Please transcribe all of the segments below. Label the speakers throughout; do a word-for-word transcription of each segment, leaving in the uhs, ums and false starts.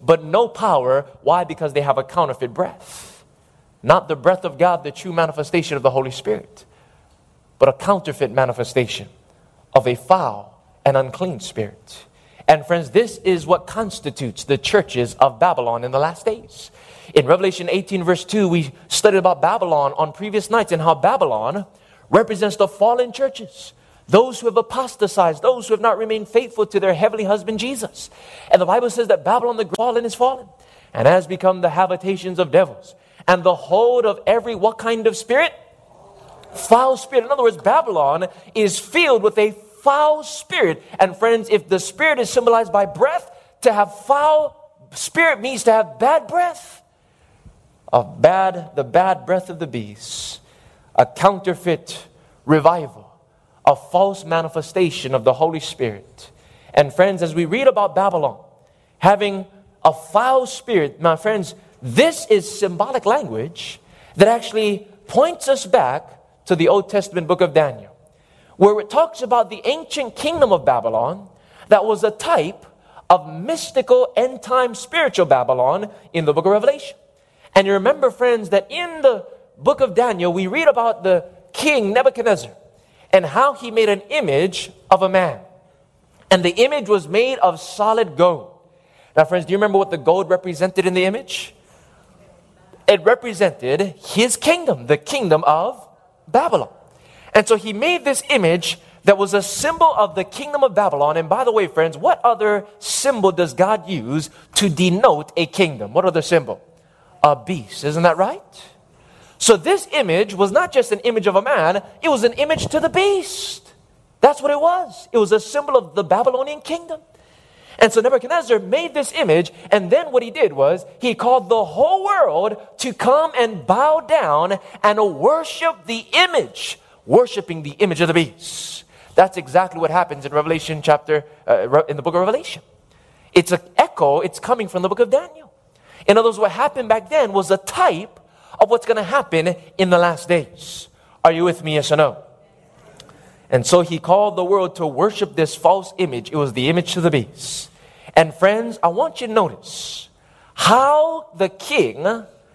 Speaker 1: but no power. Why? Because they have a counterfeit breath. Not the breath of God, the true manifestation of the Holy Spirit, but a counterfeit manifestation of a foul and unclean spirit. And friends, this is what constitutes the churches of Babylon in the last days. In Revelation eighteen verse two, we studied about Babylon on previous nights and how Babylon represents the fallen churches. Those who have apostatized, those who have not remained faithful to their heavenly husband Jesus. And the Bible says that Babylon the fallen is fallen and has become the habitations of devils and the hold of every what kind of spirit? Foul spirit. In other words, Babylon is filled with a foul spirit. And friends, if the spirit is symbolized by breath, to have foul spirit means to have bad breath. A bad, the bad breath of the beast. A counterfeit revival. A false manifestation of the Holy Spirit. And friends, as we read about Babylon having a foul spirit, my friends, this is symbolic language that actually points us back to the Old Testament book of Daniel, where it talks about the ancient kingdom of Babylon that was a type of mystical end-time spiritual Babylon in the book of Revelation. And you remember, friends, that in the book of Daniel, we read about the king Nebuchadnezzar and how he made an image of a man. And the image was made of solid gold. Now, friends, do you remember what the gold represented in the image? It represented his kingdom, the kingdom of Babylon. And so he made this image that was a symbol of the kingdom of Babylon. And by the way, friends, what other symbol does God use to denote a kingdom? What other symbol? A beast. Isn't that right? So this image was not just an image of a man, it was an image to the beast. That's what it was. It was a symbol of the Babylonian kingdom. And so Nebuchadnezzar made this image, and then what he did was he called the whole world to come and bow down and worship the image, worshiping the image of the beast. That's exactly what happens in Revelation chapter, uh, in the book of Revelation. It's an echo, it's coming from the book of Daniel. In other words, what happened back then was a type of what's going to happen in the last days. Are you with me, yes or no? And so he called the world to worship this false image. It was the image of the beast. And friends, I want you to notice how the king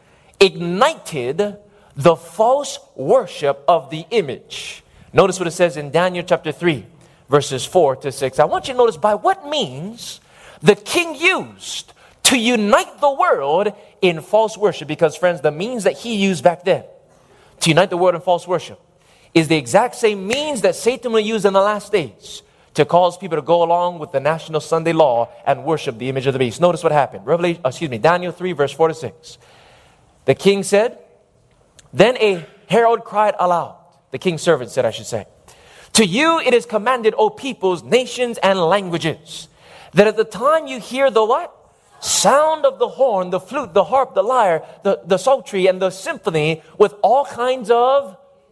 Speaker 1: ignited the false worship of the image. Notice what it says in Daniel chapter three, verses four to six. I want you to notice by what means the king used to unite the world in false worship. Because, friends, the means that he used back then to unite the world in false worship is the exact same means that Satan will use in the last days to cause people to go along with the national Sunday law and worship the image of the beast. Notice what happened. Revelation, excuse me, Daniel three, verse four to six. The king said, then a herald cried aloud. The king's servant said, I should say, to you it is commanded, O peoples, nations, and languages, that at the time you hear the what? Sound of the horn, the flute, the harp, the lyre, the, the psaltery, and the symphony with all kinds of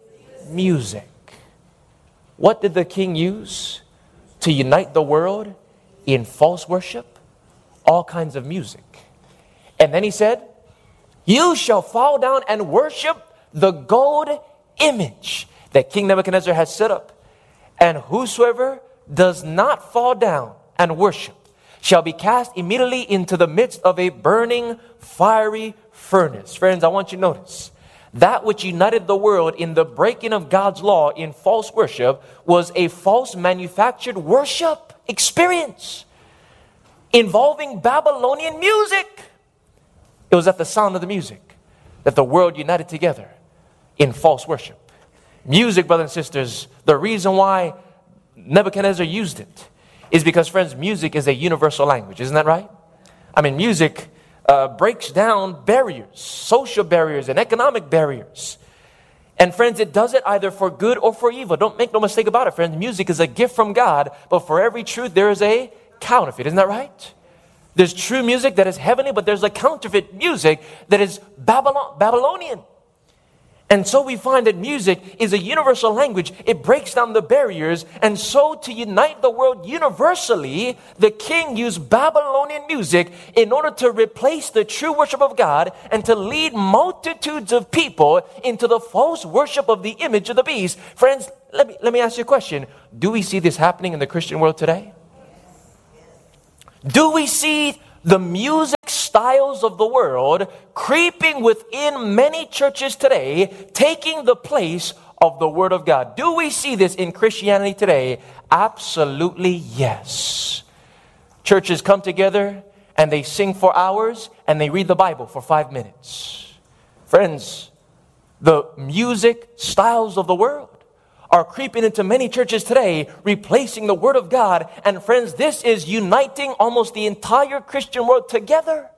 Speaker 1: music. What did the king use to unite the world in false worship? All kinds of music. And then he said, you shall fall down and worship the gold image that King Nebuchadnezzar has set up. And whosoever does not fall down and worship shall be cast immediately into the midst of a burning, fiery furnace. Friends, I want you to notice, that which united the world in the breaking of God's law in false worship was a false manufactured worship experience involving Babylonian music. It was at the sound of the music that the world united together in false worship. Music, brothers and sisters, the reason why Nebuchadnezzar used it is because, friends, music is a universal language. Isn't that right? I mean, music uh, breaks down barriers, social barriers and economic barriers. And friends, it does it either for good or for evil. Don't make no mistake about it, friends. Music is a gift from God, but for every truth there is a counterfeit. Isn't that right? There's true music that is heavenly, but there's a counterfeit music that is Babylon, Babylonian. And so we find that music is a universal language. It breaks down the barriers. And so to unite the world universally, the king used Babylonian music in order to replace the true worship of God and to lead multitudes of people into the false worship of the image of the beast. Friends, let me, let me ask you a question. Do we see this happening in the Christian world today? Do we see the music styles of the world creeping within many churches today, taking the place of the Word of God. Do we see this in Christianity today? Absolutely yes. Churches come together and they sing for hours and they read the Bible for five minutes. Friends, the music styles of the world are creeping into many churches today, replacing the Word of God. And friends, this is uniting almost the entire Christian world together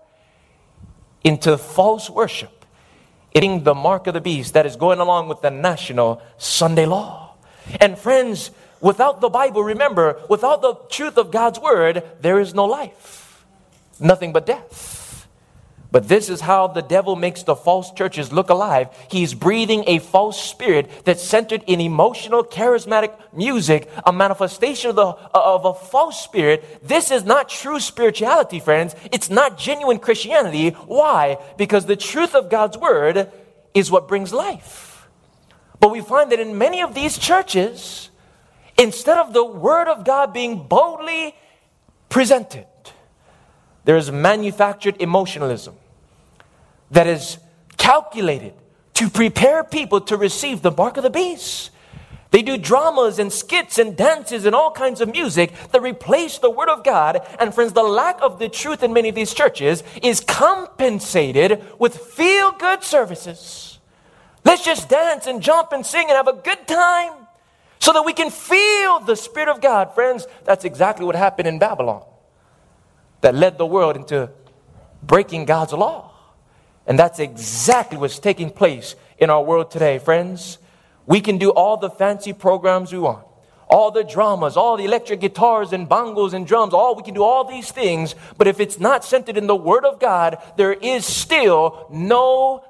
Speaker 1: into false worship, hitting the mark of the beast that is going along with the national Sunday law. And friends, without the Bible, remember, without the truth of God's Word, there is no life. Nothing but death. But this is how the devil makes the false churches look alive. He's breathing a false spirit that's centered in emotional, charismatic music, a manifestation of, the, of a false spirit. This is not true spirituality, friends. It's not genuine Christianity. Why? Because the truth of God's Word is what brings life. But we find that in many of these churches, instead of the Word of God being boldly presented, there is manufactured emotionalism that is calculated to prepare people to receive the mark of the beast. They do dramas and skits and dances and all kinds of music that replace the Word of God. And friends, the lack of the truth in many of these churches is compensated with feel-good services. Let's just dance and jump and sing and have a good time so that we can feel the Spirit of God. Friends, that's exactly what happened in Babylon, that led the world into breaking God's law. And that's exactly what's taking place in our world today, friends. We can do all the fancy programs we want, all the dramas, all the electric guitars and bongos and drums, all we can do all these things, but if it's not centered in the Word of God, there is still no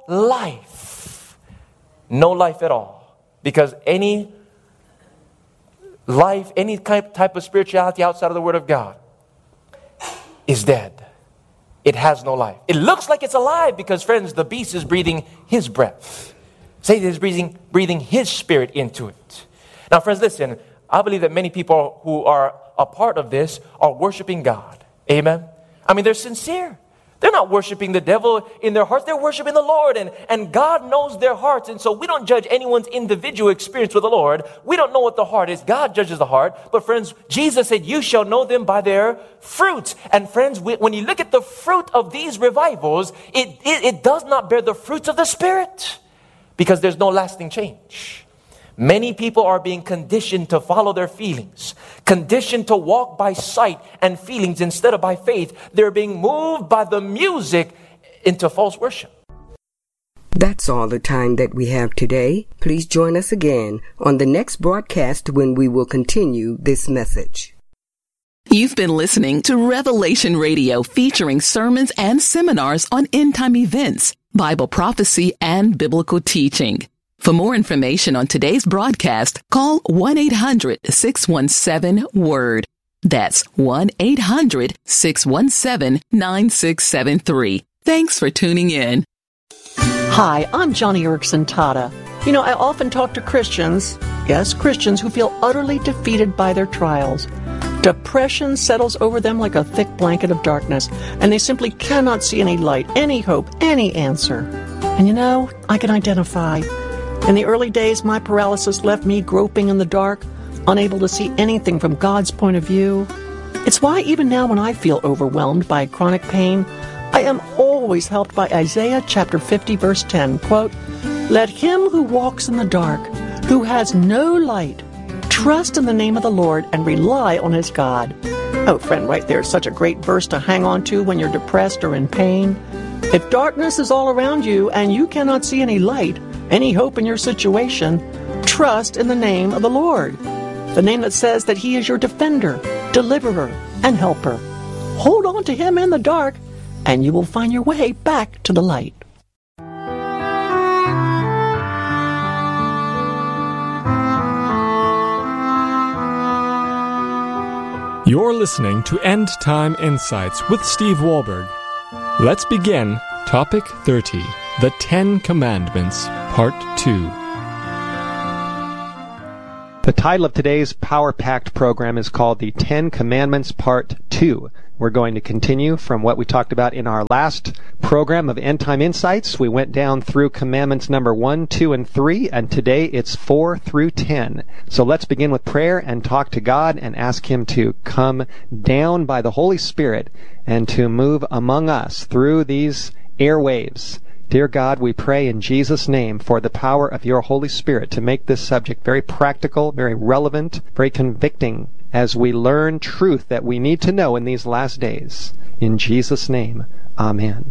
Speaker 1: life. No life at all. Because any life, any type of spirituality outside of the Word of God is dead. It has no life. It looks like it's alive because, friends, the beast is breathing his breath. Satan is breathing, breathing his spirit into it. Now, friends, listen. I believe that many people who are a part of this are worshiping God. Amen? I mean, they're sincere. They're not worshiping the devil in their hearts. They're worshiping the Lord. And, and God knows their hearts. And so we don't judge anyone's individual experience with the Lord. We don't know what the heart is. God judges the heart. But friends, Jesus said, you shall know them by their fruits. And friends, when you look at the fruit of these revivals, it, it, it does not bear the fruits of the Spirit because there's no lasting change. Many people are being conditioned to follow their feelings, conditioned to walk by sight and feelings instead of by faith. They're being moved by the music into false worship.
Speaker 2: That's all the time that we have today. Please join us again on the next broadcast when we will continue this message.
Speaker 3: You've been listening to Revelation Radio, featuring sermons and seminars on end-time events, Bible prophecy, and biblical teaching. For more information on today's broadcast, call one eight hundred six one seven word. That's one eight hundred six one seven nine six seven three. Thanks for tuning in.
Speaker 4: Hi, I'm Johnny Erickson Tata. You know, I often talk to Christians, yes, Christians who feel utterly defeated by their trials. Depression settles over them like a thick blanket of darkness, and they simply cannot see any light, any hope, any answer. And you know, I can identify. In the early days, my paralysis left me groping in the dark, unable to see anything from God's point of view. It's why even now when I feel overwhelmed by chronic pain, I am always helped by Isaiah chapter fifty, verse ten, quote, "Let him who walks in the dark, who has no light, trust in the name of the Lord and rely on his God." Oh, friend, right there is such a great verse to hang on to when you're depressed or in pain. If darkness is all around you and you cannot see any light, any hope in your situation, trust in the name of the Lord, the name that says that he is your defender, deliverer, and helper. Hold on to him in the dark, and you will find your way back to the light.
Speaker 5: You're listening to End Time Insights with Steve Wahlberg. Let's begin Topic thirty, The Ten Commandments, Part two.
Speaker 6: The title of today's Power Packed program is called The Ten Commandments Part two. We're going to continue from what we talked about in our last program of End Time Insights. We went down through commandments number one, two, and three, and today it's four through ten. So let's begin with prayer and talk to God and ask Him to come down by the Holy Spirit and to move among us through these airwaves. Dear God, we pray in Jesus' name for the power of your Holy Spirit to make this subject very practical, very relevant, very convicting as we learn truth that we need to know in these last days. In Jesus' name, amen.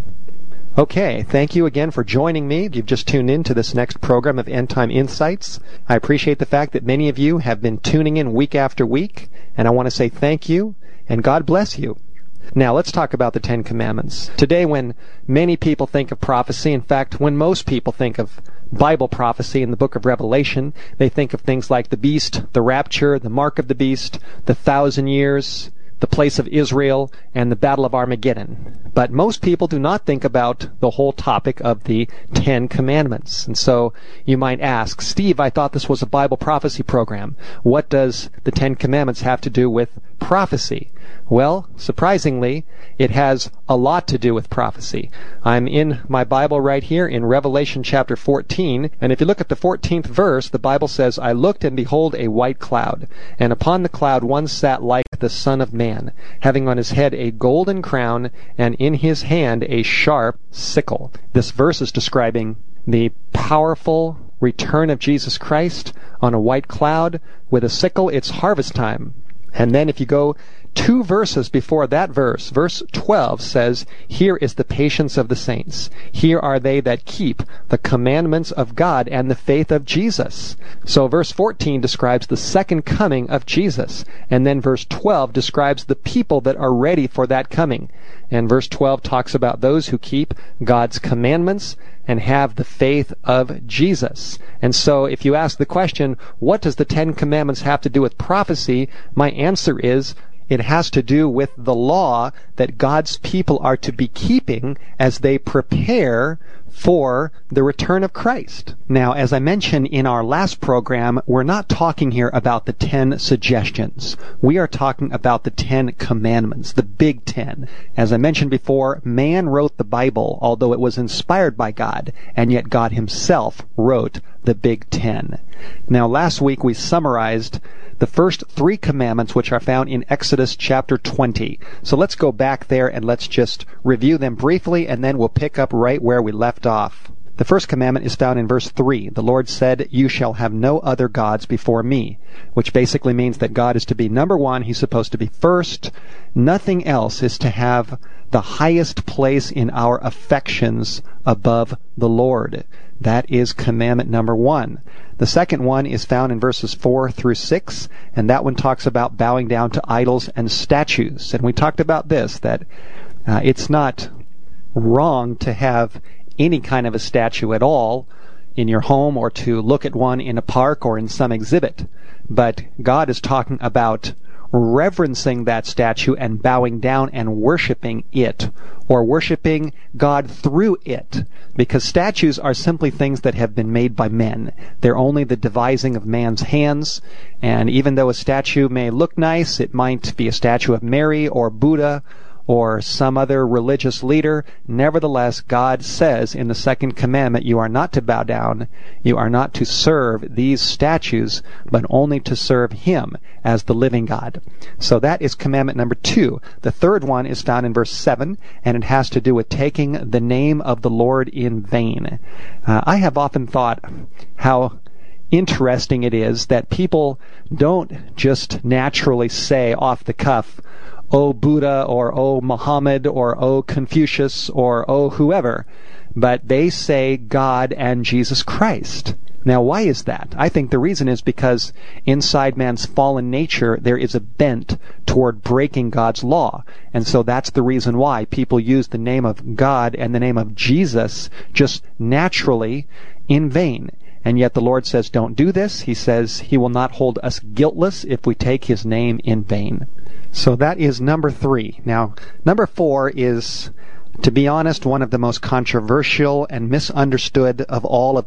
Speaker 6: Okay, thank you again for joining me. You've just tuned in to this next program of End Time Insights. I appreciate the fact that many of you have been tuning in week after week, and I want to say thank you, and God bless you. Now, let's talk about the Ten Commandments. Today, when many people think of prophecy, in fact, when most people think of Bible prophecy in the book of Revelation, they think of things like the beast, the rapture, the mark of the beast, the thousand years, the place of Israel, and the Battle of Armageddon. But most people do not think about the whole topic of the Ten Commandments. And so you might ask, Steve, I thought this was a Bible prophecy program. What does the Ten Commandments have to do with prophecy? Well, surprisingly, it has a lot to do with prophecy. I'm in my Bible right here in Revelation chapter fourteen, and if you look at the fourteenth verse, the Bible says, I looked, and behold, a white cloud, and upon the cloud one sat like the Son of Man, having on his head a golden crown, and in his hand a sharp sickle. This verse is describing the powerful return of Jesus Christ on a white cloud with a sickle. It's harvest time. And then if you go two verses before that verse, verse twelve says, here is the patience of the saints. Here are they that keep the commandments of God and the faith of Jesus. So verse fourteen describes the second coming of Jesus. And then verse twelve describes the people that are ready for that coming. And verse twelve talks about those who keep God's commandments and have the faith of Jesus. And so if you ask the question, what does the Ten Commandments have to do with prophecy? My answer is, it has to do with the law that God's people are to be keeping as they prepare for the return of Christ. Now, as I mentioned in our last program, we're not talking here about the ten suggestions. We are talking about the Ten Commandments, the Big Ten. As I mentioned before, man wrote the Bible, although it was inspired by God, and yet God himself wrote the Big Ten. Now, last week we summarized the first three commandments, which are found in Exodus chapter twenty. So let's go back there and let's just review them briefly, and then we'll pick up right where we left off. The first commandment is found in verse three. The Lord said, you shall have no other gods before me, which basically means that God is to be number one. He's supposed to be first. Nothing else is to have the highest place in our affections above the Lord. That is commandment number one. The second one is found in verses four through six, and that one talks about bowing down to idols and statues. And we talked about this, that uh, it's not wrong to have any kind of a statue at all in your home or to look at one in a park or in some exhibit. But God is talking about reverencing that statue and bowing down and worshiping it, or worshiping God through it, because statues are simply things that have been made by men. They're only the devising of man's hands, and even though a statue may look nice, it might be a statue of Mary or Buddha or some other religious leader, nevertheless, God says in the second commandment, you are not to bow down, you are not to serve these statues, but only to serve Him as the living God. So that is commandment number two. The third one is found in verse seven, and it has to do with taking the name of the Lord in vain. Uh, I have often thought how interesting it is that people don't just naturally say off the cuff, oh Buddha, or oh Muhammad, or oh Confucius, or oh whoever, but they say God and Jesus Christ. Now, why is that? I think the reason is because inside man's fallen nature, there is a bent toward breaking God's law. And so that's the reason why people use the name of God and the name of Jesus just naturally in vain. And yet the Lord says, don't do this. He says He will not hold us guiltless if we take His name in vain. So that is number three. Now, number four is, to be honest, one of the most controversial and misunderstood of all of the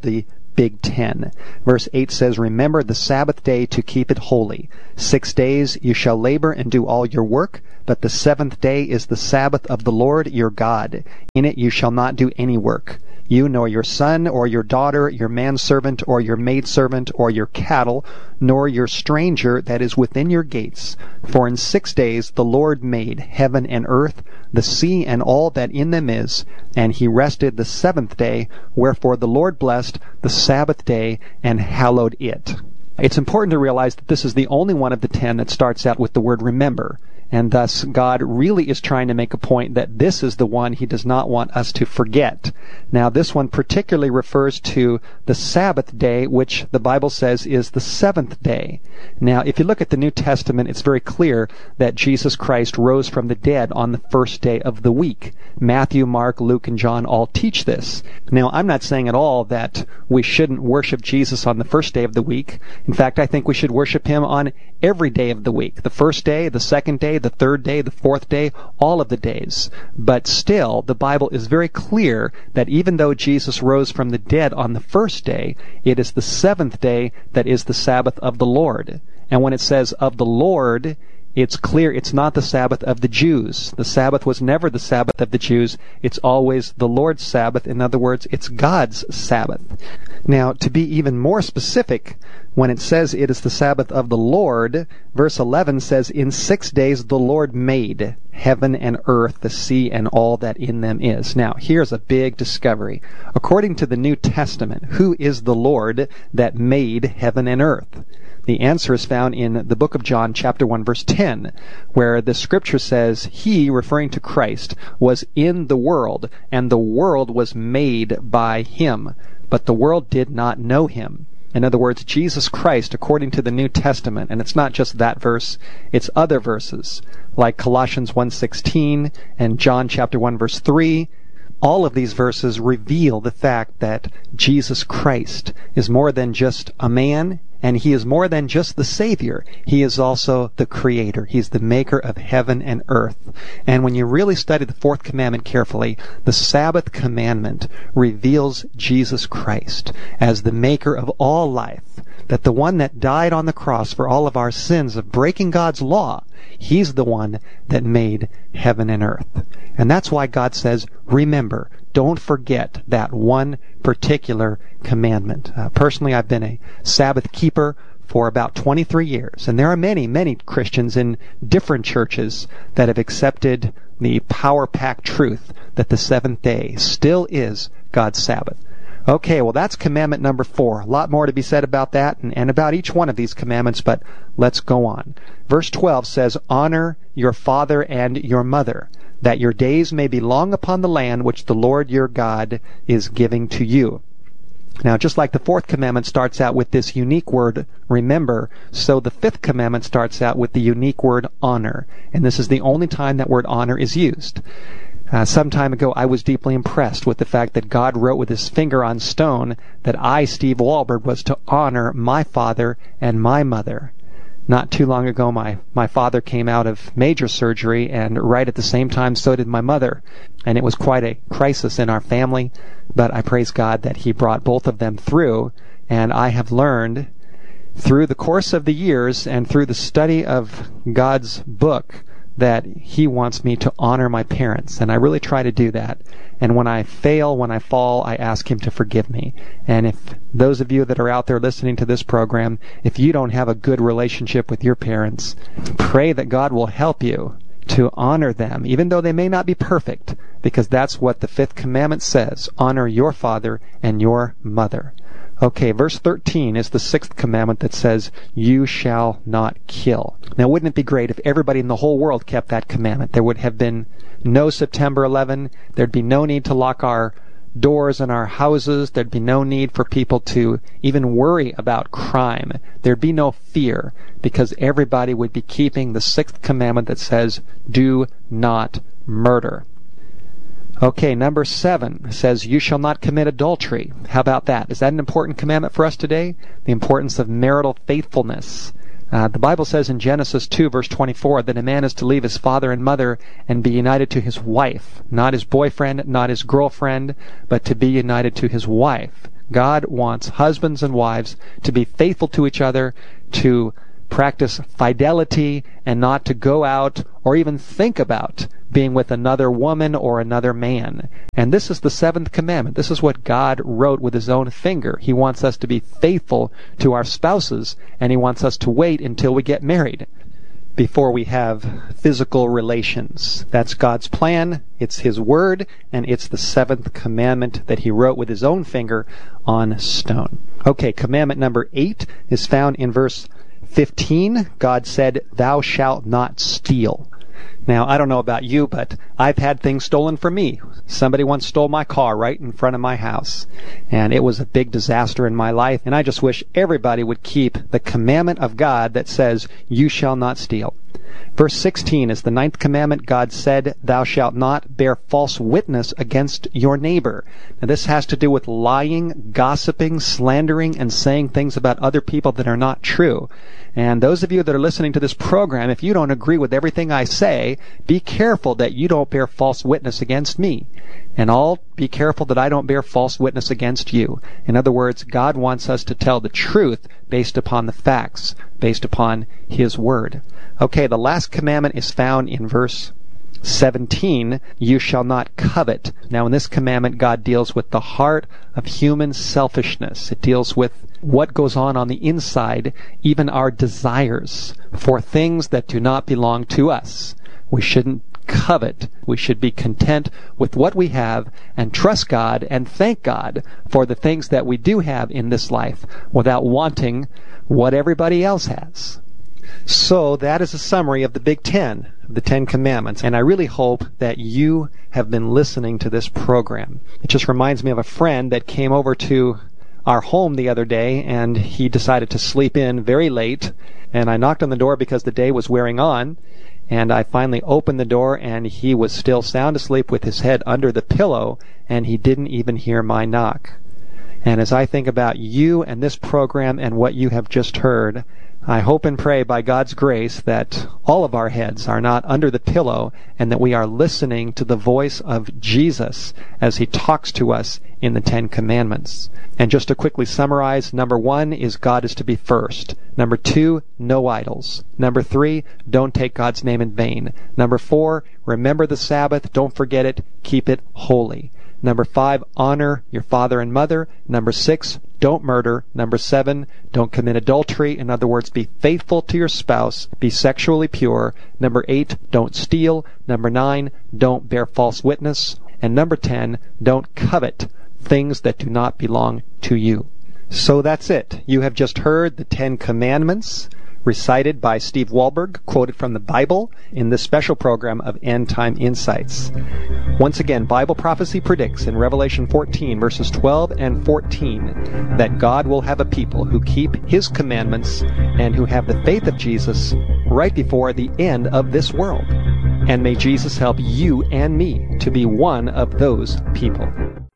Speaker 6: Big Ten. Verse eight says, "Remember the Sabbath day to keep it holy. Six days you shall labor and do all your work, but the seventh day is the Sabbath of the Lord your God. In it you shall not do any work. You nor your son or your daughter, your manservant or your maidservant or your cattle, nor your stranger that is within your gates. For in six days the Lord made heaven and earth, the sea and all that in them is, and he rested the seventh day. Wherefore the Lord blessed the Sabbath day and hallowed it." It's important to realize that this is the only one of the ten that starts out with the word remember. And thus, God really is trying to make a point that this is the one he does not want us to forget. Now, this one particularly refers to the Sabbath day, which the Bible says is the seventh day. Now, if you look at the New Testament, it's very clear that Jesus Christ rose from the dead on the first day of the week. Matthew, Mark, Luke, and John all teach this. Now, I'm not saying at all that we shouldn't worship Jesus on the first day of the week. In fact, I think we should worship him on every day of the week. The first day, the second day, the third day, the fourth day, all of the days. But still, the Bible is very clear that even though Jesus rose from the dead on the first day, it is the seventh day that is the Sabbath of the Lord. And when it says of the Lord, it's clear it's not the Sabbath of the Jews. The Sabbath was never the Sabbath of the Jews. It's always the Lord's Sabbath. In other words, it's God's Sabbath. Now, to be even more specific, when it says it is the Sabbath of the Lord, verse eleven says, "In six days the Lord made heaven and earth, the sea, and all that in them is." Now, here's a big discovery. According to the New Testament, who is the Lord that made heaven and earth? The answer is found in the book of John, chapter one, verse ten, where the scripture says, "He," referring to Christ, "was in the world, and the world was made by him, but the world did not know him." In other words, Jesus Christ, according to the New Testament, and it's not just that verse, it's other verses, like Colossians one sixteen and John chapter one, verse three, all of these verses reveal the fact that Jesus Christ is more than just a man, and he is more than just the Savior. He is also the Creator. He's the maker of heaven and earth. And when you really study the fourth commandment carefully, the Sabbath commandment reveals Jesus Christ as the maker of all life, that the one that died on the cross for all of our sins of breaking God's law, he's the one that made heaven and earth. And that's why God says, remember, don't forget that one particular commandment. Uh, personally, I've been a Sabbath keeper for about twenty-three years, and there are many, many Christians in different churches that have accepted the power-packed truth that the seventh day still is God's Sabbath. Okay, well, that's commandment number four. A lot more to be said about that and, and about each one of these commandments, but let's go on. Verse twelve says, "Honor your father and your mother, that your days may be long upon the land which the Lord your God is giving to you." Now, just like the fourth commandment starts out with this unique word, remember, so the fifth commandment starts out with the unique word honor. And this is the only time that word honor is used. Uh, some time ago, I was deeply impressed with the fact that God wrote with his finger on stone that I, Steve Wahlberg, was to honor my father and my mother. Not too long ago, my, my father came out of major surgery, and right at the same time, so did my mother. And it was quite a crisis in our family, but I praise God that he brought both of them through, and I have learned through the course of the years and through the study of God's book that he wants me to honor my parents, and I really try to do that. And when I fail, when I fall, I ask him to forgive me. And if those of you that are out there listening to this program, if you don't have a good relationship with your parents, pray that God will help you to honor them, even though they may not be perfect, because that's what the fifth commandment says. Honor your father and your mother. Okay, verse thirteen is the sixth commandment that says, "You shall not kill." Now, wouldn't it be great if everybody in the whole world kept that commandment? There would have been no September eleventh. There'd be no need to lock our doors in our houses. There'd be no need for people to even worry about crime. There'd be no fear, because everybody would be keeping the sixth commandment that says, "Do not murder." Okay, number seven says, "You shall not commit adultery." How about that? Is that an important commandment for us today? The importance of marital faithfulness. Uh, the Bible says in Genesis two, verse twenty-four, that a man is to leave his father and mother and be united to his wife. Not his boyfriend, not his girlfriend, but to be united to his wife. God wants husbands and wives to be faithful to each other, to practice fidelity, and not to go out or even think about being with another woman or another man. And this is the seventh commandment. This is what God wrote with his own finger. He wants us to be faithful to our spouses, and he wants us to wait until we get married before we have physical relations. That's God's plan. It's his word, and it's the seventh commandment that he wrote with his own finger on stone. Okay, commandment number eight is found in verse fifteen. God said, "Thou shalt not steal." Now, I don't know about you, but I've had things stolen from me. Somebody once stole my car right in front of my house, and it was a big disaster in my life, and I just wish everybody would keep the commandment of God that says, "You shall not steal." Verse sixteen is the ninth commandment. God said, "Thou shalt not bear false witness against your neighbor." Now, this has to do with lying, gossiping, slandering, and saying things about other people that are not true. And those of you that are listening to this program, if you don't agree with everything I say, be careful that you don't bear false witness against me. And I'll be careful that I don't bear false witness against you. In other words, God wants us to tell the truth based upon the facts, based upon his word. Okay, the last commandment is found in verse seventeen. You shall not covet. Now, in this commandment, God deals with the heart of human selfishness. It deals with what goes on on the inside, even our desires for things that do not belong to us. We shouldn't covet. We should be content with what we have and trust God and thank God for the things that we do have in this life without wanting what everybody else has. So that is a summary of the Big Ten, the Ten Commandments, and I really hope that you have been listening to this program. It just reminds me of a friend that came over to our home the other day, and he decided to sleep in very late, and I knocked on the door because the day was wearing on, and I finally opened the door, and he was still sound asleep with his head under the pillow, and he didn't even hear my knock. And as I think about you and this program and what you have just heard, I hope and pray by God's grace that all of our heads are not under the pillow and that we are listening to the voice of Jesus as he talks to us in the Ten Commandments. And just to quickly summarize, number one is God is to be first. Number two, no idols. Number three, don't take God's name in vain. Number four, remember the Sabbath, don't forget it, keep it holy. Number five, honor your father and mother. Number six, don't murder. Number seven, don't commit adultery. In other words, be faithful to your spouse. Be sexually pure. Number eight, don't steal. Number nine, don't bear false witness. And number ten, don't covet things that do not belong to you. So that's it. You have just heard the Ten Commandments recited by Steve Wohlberg, quoted from the Bible in this special program of End Time Insights. Once again, Bible prophecy predicts in Revelation fourteen, verses twelve and fourteen, that God will have a people who keep his commandments and who have the faith of Jesus right before the end of this world. And may Jesus help you and me to be one of those people.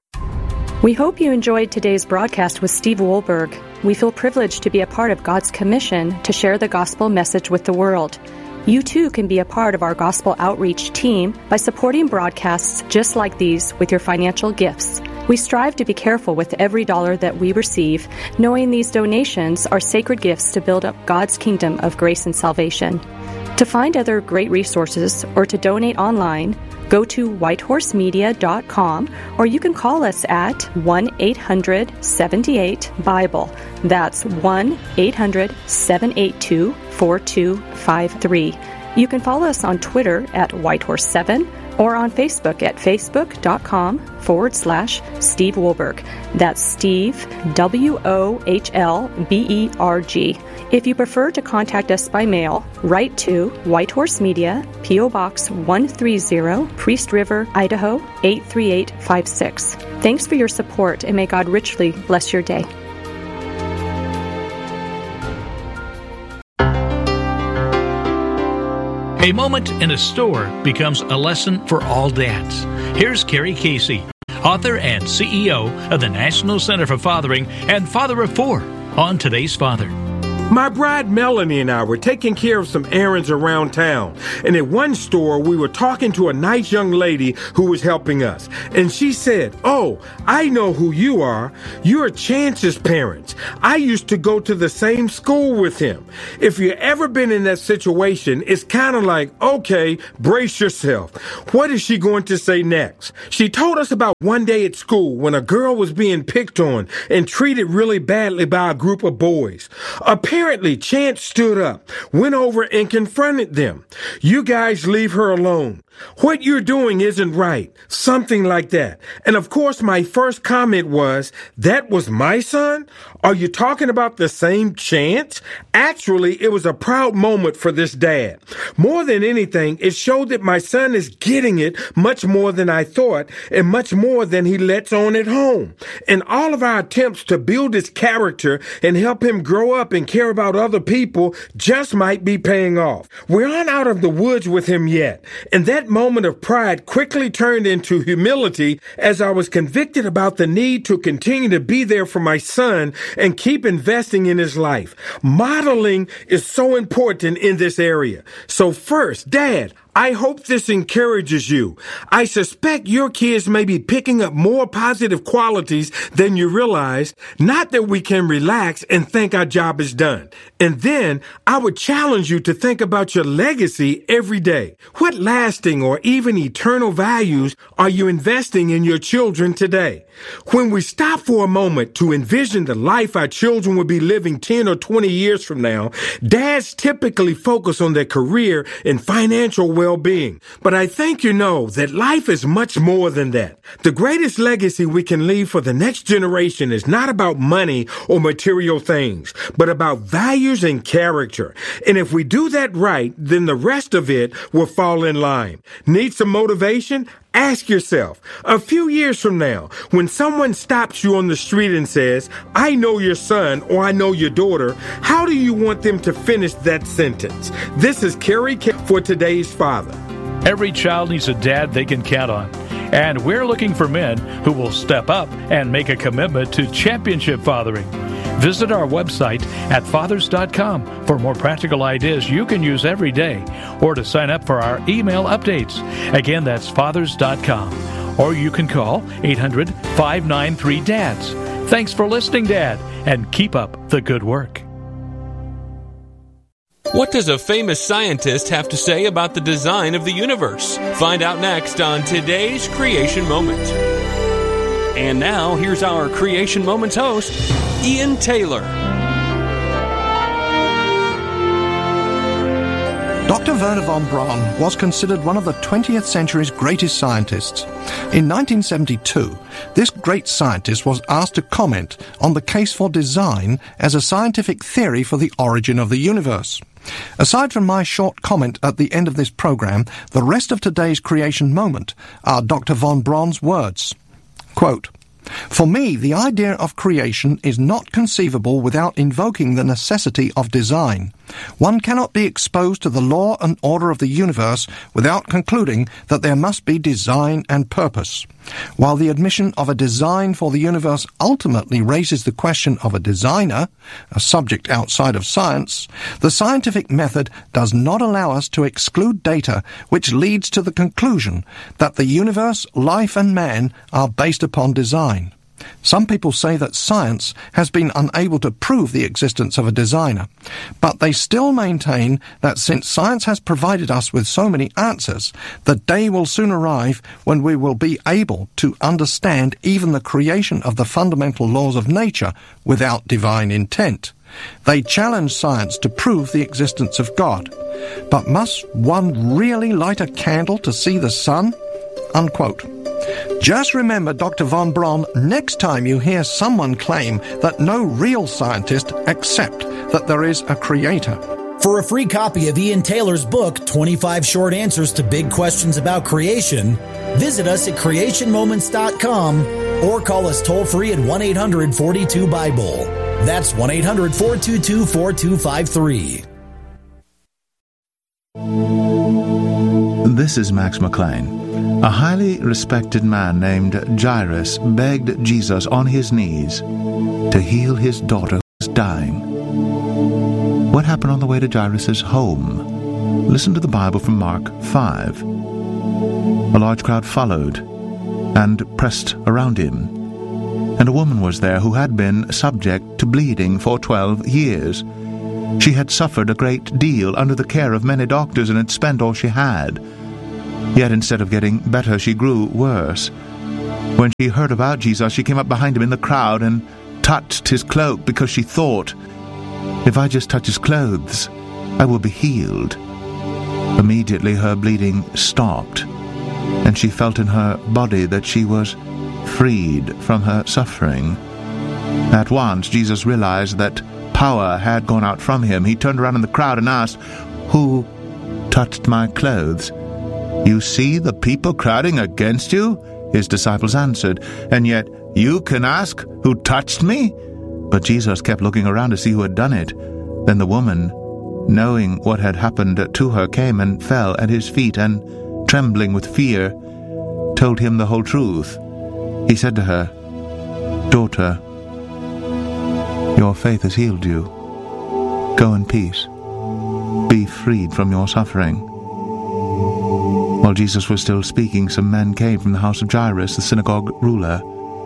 Speaker 7: We hope you enjoyed today's broadcast with Steve Wohlberg. We feel privileged to be a part of God's commission to share the gospel message with the world. You too can be a part of our gospel outreach team by supporting broadcasts just like these with your financial gifts. We strive to be careful with every dollar that we receive, knowing these donations are sacred gifts to build up God's kingdom of grace and salvation. To find other great resources or to donate online, go to white horse media dot com or you can call us at one eight hundred seven eight Bible. That's one eight hundred seven eight two four two five three. You can follow us on Twitter at white horse seven or on Facebook at facebook.com forward slash Steve Wohlberg. That's Steve, W O H L B E R G. If you prefer to contact us by mail, write to White Horse Media, P O Box one thirty, Priest River, Idaho eight three eight five six. Thanks for your support, and may God richly bless your day.
Speaker 8: A moment in a store becomes a lesson for all dads. Here's Carrie Casey, author and C E O of the National Center for Fathering and Father of Four, on Today's Father.
Speaker 9: My bride Melanie and I were taking care of some errands around town, and at one store we were talking to a nice young lady who was helping us, and she said, "Oh, I know who you are. You're Chance's parents. I used to go to the same school with him." If you've ever been in that situation, it's kind of like, okay, brace yourself. What is she going to say next? She told us about one day at school when a girl was being picked on and treated really badly by a group of boys. Apparently, Chance stood up, went over and confronted them. "You guys leave her alone. What you're doing isn't right." Something like that. And of course, my first comment was, "That was my son? Are you talking about the same Chance?" Actually, it was a proud moment for this dad. More than anything, it showed that my son is getting it much more than I thought and much more than he lets on at home. And all of our attempts to build his character and help him grow up and care about other people just might be paying off. We aren't out of the woods with him yet. And that moment of pride quickly turned into humility as I was convicted about the need to continue to be there for my son and keep investing in his life. Modeling is so important in this area. So first, Dad, I hope this encourages you. I suspect your kids may be picking up more positive qualities than you realize, not that we can relax and think our job is done. And then I would challenge you to think about your legacy every day. What lasting or even eternal values are you investing in your children today? When we stop for a moment to envision the life our children will be living ten or twenty years from now, dads typically focus on their career and financial well-being. But I think you know that life is much more than that. The greatest legacy we can leave for the next generation is not about money or material things, but about values and character. And if we do that right, then the rest of it will fall in line. Need some motivation? Ask yourself, a few years from now, when someone stops you on the street and says, "I know your son," or "I know your daughter," how do you want them to finish that sentence? This is Kerry K for Today's Father.
Speaker 8: Every child needs a dad they can count on. And we're looking for men who will step up and make a commitment to championship fathering. Visit our website at fathers dot com for more practical ideas you can use every day, or to sign up for our email updates. Again, that's fathers dot com. Or you can call eight hundred, five nine three, D A D S. Thanks for listening, Dad, and keep up the good work.
Speaker 10: What does a famous scientist have to say about the design of the universe? Find out next on today's Creation Moment. And now, here's our Creation Moments host, Ian Taylor.
Speaker 11: Doctor Wernher von Braun was considered one of the twentieth century's greatest scientists. In nineteen seventy-two, this great scientist was asked to comment on the case for design as a scientific theory for the origin of the universe. Aside from my short comment at the end of this program, the rest of today's Creation Moment are Doctor von Braun's words. Quote, "For me, the idea of creation is not conceivable without invoking the necessity of design. One cannot be exposed to the law and order of the universe without concluding that there must be design and purpose. While the admission of a design for the universe ultimately raises the question of a designer, a subject outside of science, the scientific method does not allow us to exclude data which leads to the conclusion that the universe, life, and man are based upon design. Some people say that science has been unable to prove the existence of a designer, but they still maintain that since science has provided us with so many answers, the day will soon arrive when we will be able to understand even the creation of the fundamental laws of nature without divine intent. They challenge science to prove the existence of God. But must one really light a candle to see the sun?" Unquote. Just remember Doctor von Braun next time you hear someone claim that no real scientist accept that there is a creator.
Speaker 12: For a free copy of Ian Taylor's book, twenty-five Short Answers to Big Questions About Creation, visit us at creation moments dot com or call us toll-free at one eight hundred, four two, Bible. That's one eight hundred, four two two, four two five three.
Speaker 13: This is Max McLean. A highly respected man named Jairus begged Jesus on his knees to heal his daughter who was dying. What happened on the way to Jairus' home? Listen to the Bible from Mark five. A large crowd followed and pressed around him. And a woman was there who had been subject to bleeding for twelve years. She had suffered a great deal under the care of many doctors and had spent all she had. Yet instead of getting better, she grew worse. When she heard about Jesus, she came up behind him in the crowd and touched his cloak because she thought, "If I just touch his clothes, I will be healed." Immediately her bleeding stopped, and she felt in her body that she was freed from her suffering. At once, Jesus realized that power had gone out from him. He turned around in the crowd and asked, "Who touched my clothes?" "You see the people crowding against you?" His disciples answered. "And yet you can ask, 'Who touched me?'" But Jesus kept looking around to see who had done it. Then the woman, knowing what had happened to her, came and fell at his feet and, trembling with fear, told him the whole truth. He said to her, "Daughter, your faith has healed you. Go in peace. Be freed from your suffering." While Jesus was still speaking, some men came from the house of Jairus, the synagogue ruler.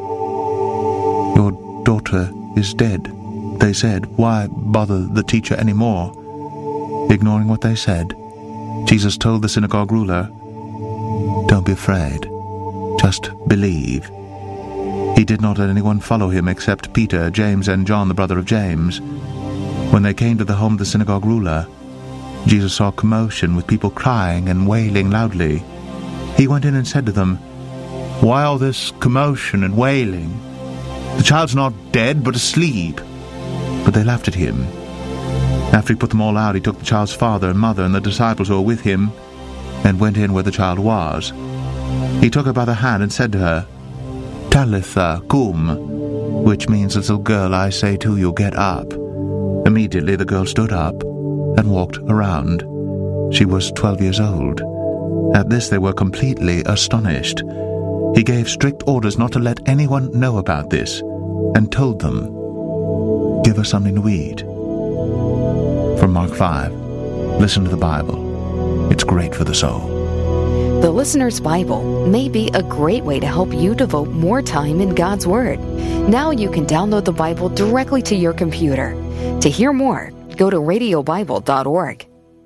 Speaker 13: "Your daughter is dead," they said. "Why bother the teacher any more?" Ignoring what they said, Jesus told the synagogue ruler, "Don't be afraid. Just believe." He did not let anyone follow him except Peter, James, and John, the brother of James. When they came to the home of the synagogue ruler, Jesus saw commotion with people crying and wailing loudly. He went in and said to them, "Why all this commotion and wailing? The child's not dead, but asleep." But they laughed at him. After he put them all out, he took the child's father and mother and the disciples who were with him and went in where the child was. He took her by the hand and said to her, "Talitha cum," which means, "Little girl, I say to you, get up." Immediately the girl stood up and walked around. She was twelve years old. At this they were completely astonished. He gave strict orders not to let anyone know about this, and told them, "Give her something to eat." From Mark five, listen to the Bible. It's great for the soul.
Speaker 14: The Listener's Bible may be a great way to help you devote more time in God's Word. Now you can download the Bible directly to your computer. To hear more, go to radio bible dot org.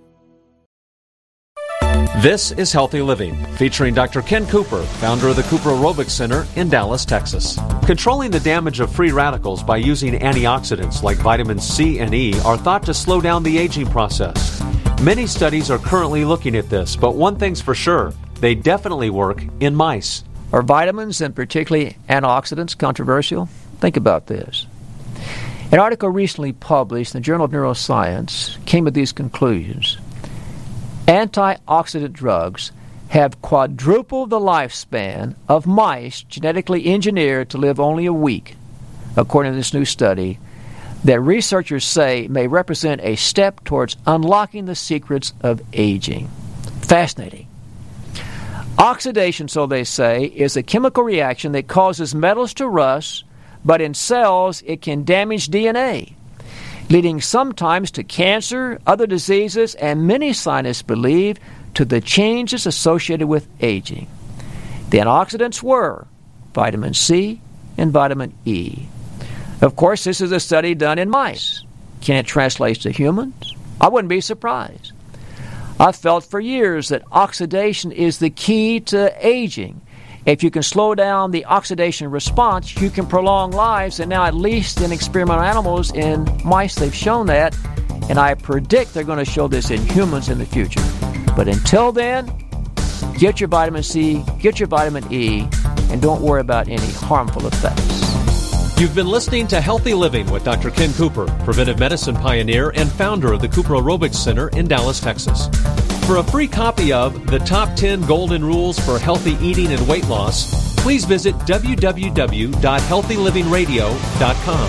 Speaker 15: This is Healthy Living, featuring Doctor Ken Cooper, founder of the Cooper Aerobics Center in Dallas, Texas. Controlling the damage of free radicals by using antioxidants like vitamins C and E are thought to slow down the aging process. Many studies are currently looking at this, but one thing's for sure, they definitely work in mice.
Speaker 16: Are vitamins, and particularly antioxidants, controversial? Think about this. An article recently published in the Journal of Neuroscience came to these conclusions. Antioxidant drugs have quadrupled the lifespan of mice genetically engineered to live only a week, according to this new study that researchers say may represent a step towards unlocking the secrets of aging. Fascinating. Oxidation, so they say, is a chemical reaction that causes metals to rust, but in cells it can damage D N A, leading sometimes to cancer, other diseases, and many scientists believe to the changes associated with aging. The antioxidants were vitamin C and vitamin E. Of course, this is a study done in mice. Can it translate to humans? I wouldn't be surprised. I've felt for years that oxidation is the key to aging. If you can slow down the oxidation response, you can prolong lives, and now at least in experimental animals, in mice, they've shown that, and I predict they're going to show this in humans in the future. But until then, get your vitamin C, get your vitamin E, and don't worry about any harmful effects.
Speaker 15: You've been listening to Healthy Living with Doctor Ken Cooper, preventive medicine pioneer and founder of the Cooper Aerobics Center in Dallas, Texas. For a free copy of The Top ten Golden Rules for Healthy Eating and Weight Loss, please visit w w w dot healthy living radio dot com.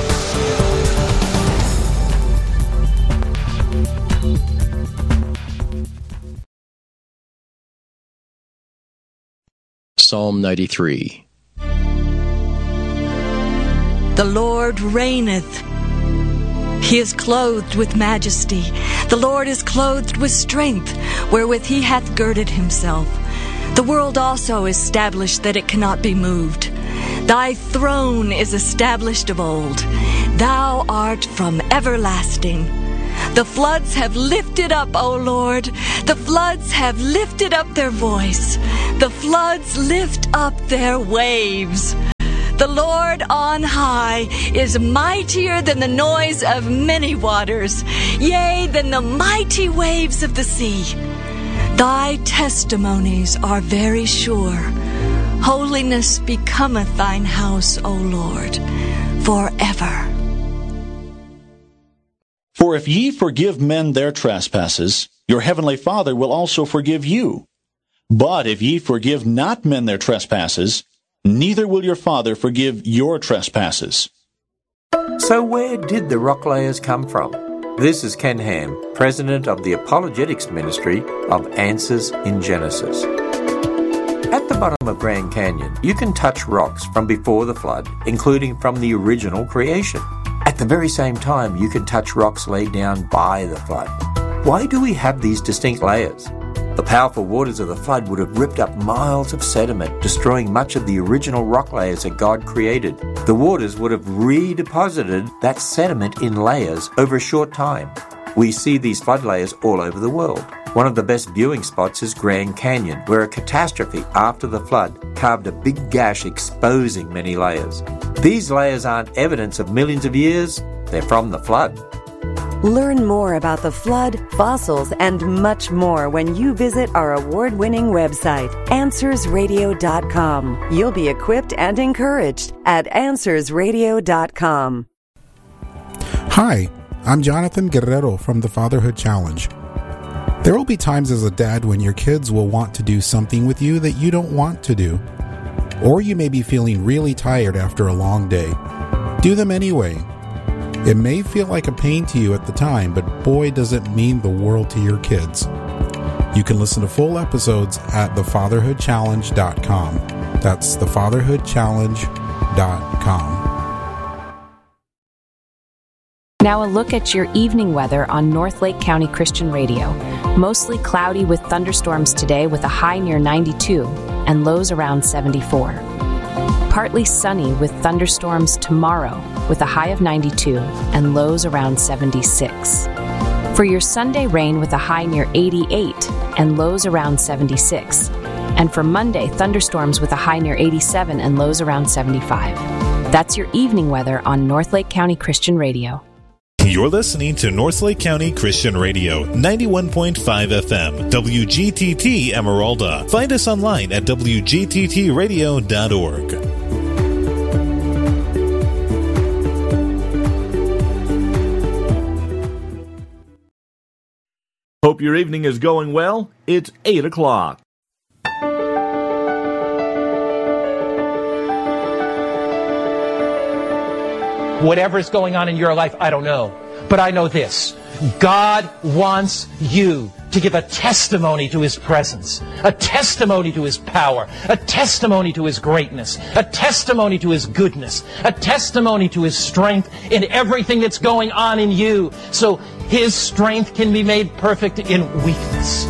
Speaker 17: Psalm ninety-three.
Speaker 18: The Lord reigneth.
Speaker 17: He is clothed with majesty. The Lord is clothed with strength, wherewith he hath girded himself. The world also is established that it cannot be moved. Thy throne is established of old. Thou art from everlasting. The floods have lifted up, O Lord. The floods have lifted up their voice. The floods lift up their waves. The Lord on high is mightier than the noise of many waters, yea, than the mighty waves of the sea. Thy testimonies are very sure. Holiness becometh thine house, O Lord, forever.
Speaker 18: For if ye forgive men their trespasses, your heavenly Father will also forgive you. But if ye forgive not men their trespasses, neither will your Father forgive your trespasses.
Speaker 19: So where did the rock layers come from? This is Ken Ham, President of the Apologetics Ministry of Answers in Genesis. At the bottom of Grand Canyon, you can touch rocks from before the flood, including from the original creation. At the very same time, you can touch rocks laid down by the flood. Why do we have these distinct layers? The powerful waters of the flood would have ripped up miles of sediment, destroying much of the original rock layers that God created. The waters would have redeposited that sediment in layers over a short time. We see these flood layers all over the world. One of the best viewing spots is Grand Canyon, where a catastrophe after the flood carved a big gash exposing many layers. These layers aren't evidence of millions of years, they're from the flood.
Speaker 20: Learn more about the flood, fossils, and much more when you visit our award-winning website, answers radio dot com. You'll be equipped and encouraged at answers radio dot com.
Speaker 21: Hi, I'm Jonathan Guerrero from the Fatherhood Challenge. There will be times as a dad when your kids will want to do something with you that you don't want to do. Or you may be feeling really tired after a long day. Do them anyway. It may feel like a pain to you at the time, but boy, does it mean the world to your kids. You can listen to full episodes at the fatherhood challenge dot com. That's the fatherhood challenge dot com.
Speaker 22: Now a look at your evening weather on North Lake County Christian Radio. Mostly cloudy with thunderstorms today with a high near ninety-two and lows around seventy-four. Partly sunny with thunderstorms tomorrow with a high of ninety-two and lows around seventy-six. For your Sunday, rain with a high near eighty-eight and lows around seventy-six. And for Monday, thunderstorms with a high near eighty-seven and lows around seventy-five. That's your evening weather on North Lake County Christian Radio.
Speaker 23: You're listening to North Lake County Christian Radio, ninety-one point five F M, W G T T Emeralda. Find us online at w g t t radio dot org.
Speaker 24: Hope your evening is going well. It's eight o'clock.
Speaker 25: Whatever is going on in your life, I don't know. But I know this. God wants you to give a testimony to His presence, a testimony to His power, a testimony to His greatness, a testimony to His goodness, a testimony to His strength in everything that's going on in you, so His strength can be made perfect in weakness.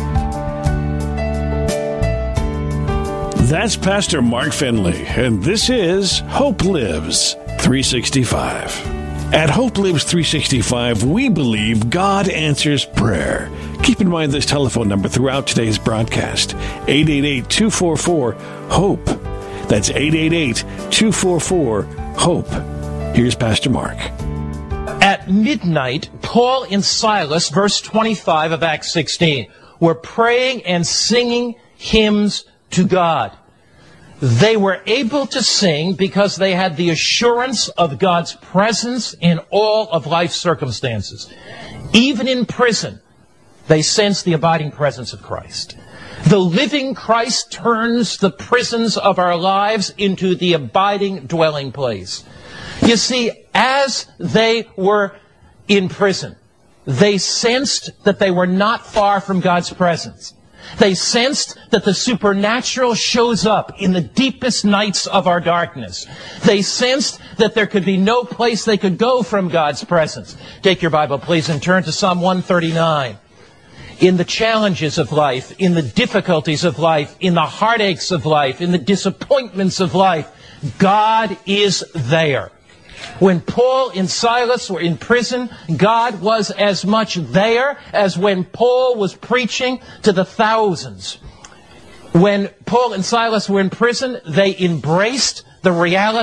Speaker 8: That's Pastor Mark Finley, and this is Hope Lives three sixty-five. At Hope Lives three sixty-five, we believe God answers prayer. Keep in mind this telephone number throughout today's broadcast, eight eight eight, two four four, HOPE. That's eight eight eight, two four four, HOPE. Here's Pastor Mark.
Speaker 25: At midnight, Paul and Silas, verse twenty-five of Acts sixteen, were praying and singing hymns to God. They were able to sing because they had the assurance of God's presence in all of life's circumstances. Even in prison, they sensed the abiding presence of Christ. The living Christ turns the prisons of our lives into the abiding dwelling place. You see, as they were in prison, they sensed that they were not far from God's presence. They sensed that the supernatural shows up in the deepest nights of our darkness. They sensed that there could be no place they could go from God's presence. Take your Bible, please, and turn to Psalm one thirty-nine. In the challenges of life, in the difficulties of life, in the heartaches of life, in the disappointments of life, God is there. When Paul and Silas were in prison, God was as much there as when Paul was preaching to the thousands. When Paul and Silas were in prison, they embraced the reality